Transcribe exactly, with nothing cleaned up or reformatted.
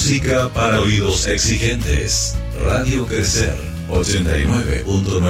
Música para oídos exigentes. Radio Crecer ochenta y nueve punto nueve.